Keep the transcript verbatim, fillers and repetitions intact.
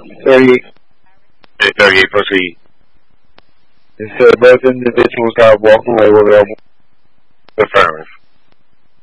thirty-eight. thirty-eight, proceed. It said both individuals have walked away with their Affirmative.